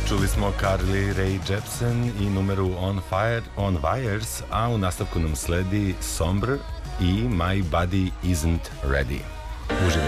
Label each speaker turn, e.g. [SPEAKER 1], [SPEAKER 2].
[SPEAKER 1] Čuli smo Carly Rae Jepsen i numeru On Wires, a u nastavku nam sledi Sombre i My Body Isn't Ready. Uživajte.